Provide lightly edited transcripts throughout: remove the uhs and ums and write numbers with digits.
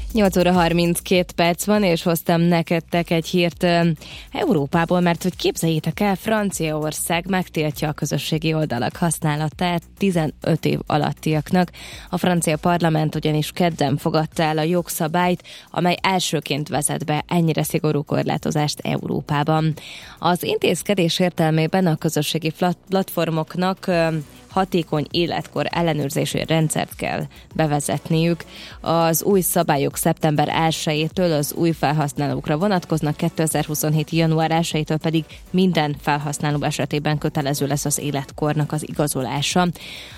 8 óra 32 perc van, és hoztam nektek egy hírt Európából, mert hogy képzeljétek el, Franciaország megtiltja a közösségi oldalak használatát 15 év alattiaknak. A francia parlament ugyanis kedden fogadta el a jogszabályt, amely elsőként vezet be ennyire szigorú korlátozást Európában. Az intézkedés értelmében a közösségi platformoknak hatékony életkor ellenőrzési rendszert kell bevezetniük. Az új szabályok szeptember 1-től az új felhasználókra vonatkoznak, 2027. január 1-től pedig minden felhasználó esetében kötelező lesz az életkornak az igazolása.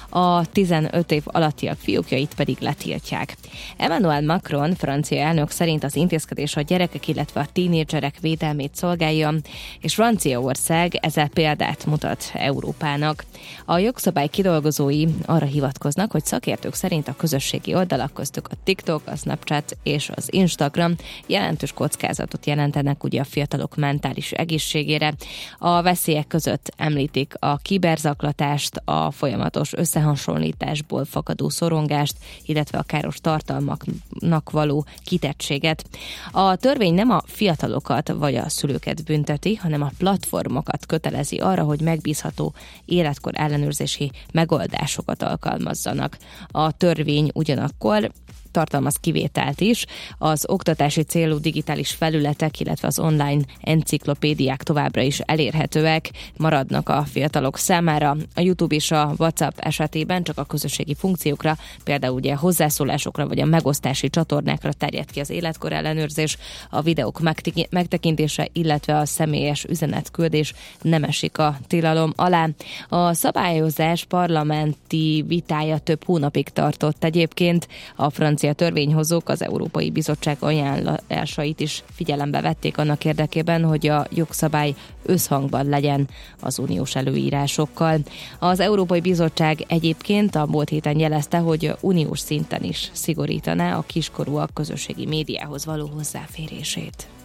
A 15 év alattiak fiókjait pedig letiltják. Emmanuel Macron, francia elnök szerint az intézkedés a gyerekek, illetve a tínédzserek védelmét szolgálja, és Franciaország ezzel példát mutat Európának. A jogszabály kidolgozói arra hivatkoznak, hogy szakértők szerint a közösségi oldalak, köztük a TikTok, a Snapchat és az Instagram jelentős kockázatot jelentenek ugye a fiatalok mentális egészségére. A veszélyek között említik a kiberzaklatást, a folyamatos összehasonlításból fakadó szorongást, illetve a káros tartalmaknak való kitettséget. A törvény nem a fiatalokat vagy a szülőket bünteti, hanem a platformokat kötelezi arra, hogy megbízható életkor ellenőrzési megoldásokat alkalmazzanak. A törvény ugyanakkor tartalmaz kivételt is. Az oktatási célú digitális felületek, illetve az online enciklopédiák továbbra is elérhetőek, maradnak a fiatalok számára. A YouTube és a WhatsApp esetében csak a közösségi funkciókra, például ugye hozzászólásokra vagy a megosztási csatornákra terjed ki az életkor ellenőrzés, a videók megtekintése, illetve a személyes üzenetküldés nem esik a tilalom alá. A szabályozás parlamenti vitája több hónapig tartott egyébként. A francia törvényhozók az Európai Bizottság ajánlásait is figyelembe vették annak érdekében, hogy a jogszabály összhangban legyen az uniós előírásokkal. Az Európai Bizottság egyébként a múlt héten jelezte, hogy uniós szinten is szigorítaná a kiskorúak közösségi médiához való hozzáférését.